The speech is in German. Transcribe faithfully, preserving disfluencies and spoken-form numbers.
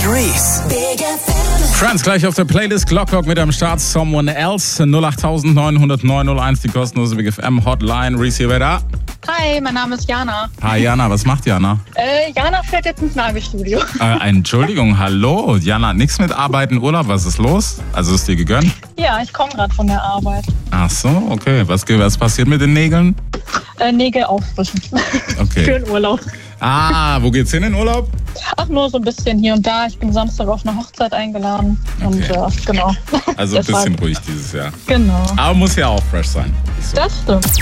mit Reese. Big F M. Friends, gleich auf der Playlist Glocklock mit am Start Someone Else. null acht neun null null neun null eins, die kostenlose Big F M Hotline. Reese hier, wer da? Hi, mein Name ist Jana. Hi Jana, was macht Jana? Äh, Jana fährt jetzt ins Nagelstudio. Äh, Entschuldigung, hallo. Jana, nichts mit Arbeiten, Urlaub, was ist los? Also ist dir gegönnt? Ja, ich komme gerade von der Arbeit. Ach so, okay. Was, was passiert mit den Nägeln? Äh, Nägel auffrischen. Okay. Für den Urlaub. Ah, wo geht's hin in Urlaub? Ach, nur so ein bisschen hier und da. Ich bin Samstag auf eine Hochzeit eingeladen. Und Okay. äh, genau. Also ein bisschen Deshalb. ruhig dieses Jahr. Genau. Aber muss ja auch fresh sein. So. Das stimmt.